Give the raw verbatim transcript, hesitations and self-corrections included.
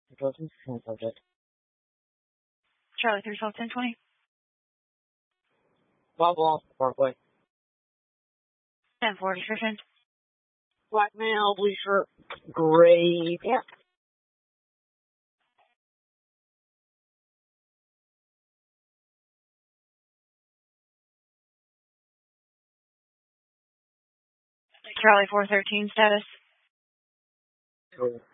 Doesn't sound subject. Charlie three twelve ten twenty. Bob Wall, Parkway. ten four description. Black male, blue shirt, gray pants. Charlie four thirteen status. Cool.